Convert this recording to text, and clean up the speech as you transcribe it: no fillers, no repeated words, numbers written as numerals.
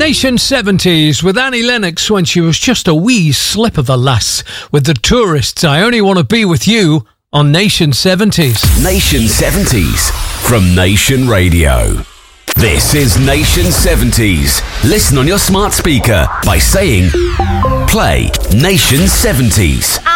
Nation 70s with Annie Lennox when she was just a wee slip of a lass with the Tourists. I Only Want to Be With You on Nation 70s. Nation 70s from Nation Radio. This is Nation 70s. Listen on your smart speaker by saying, play Nation 70s.